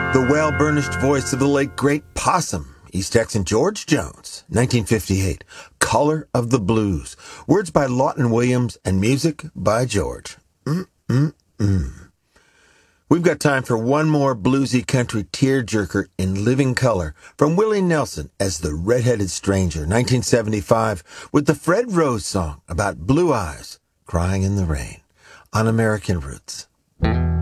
The well-burnished voice of the late great Possum, East Texan George Jones, 1958. Color of the Blues. Words by Lawton Williams and music by George. We've got time for one more bluesy country tearjerker in living color from Willie Nelson as the Red-Headed Stranger, 1975, with the Fred Rose song about blue eyes crying in the rain on American Roots.